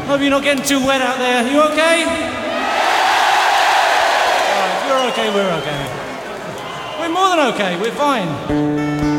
Hope you're not getting too wet out there. You okay? Alright, if you're okay, we're okay. We're more than okay, we're fine.